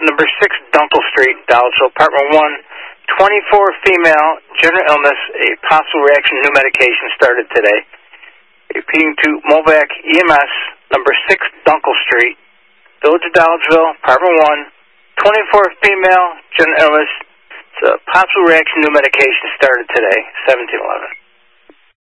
number 6 Dunkel Street, Dollarville, apartment 1. 24 female, general illness, a possible reaction to new medication started today. Repeating to Movac EMS, number 6 Dunkel Street, Village of Dollarville, apartment 1. 24 female, general illness, a possible reaction to new medication started today, 1711.